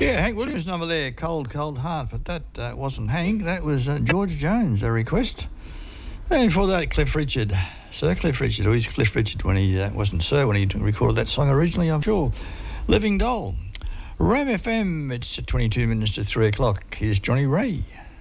Yeah, Hank Williams' number there, Cold, Cold Heart, but that wasn't Hank, that was George Jones, a request. And before that, Cliff Richard, Sir Cliff Richard, or he's Cliff Richard when he wasn't Sir when he recorded that song originally, I'm sure. Living Doll. Ram FM, it's 22 minutes to 3 o'clock. Here's Johnny Ray.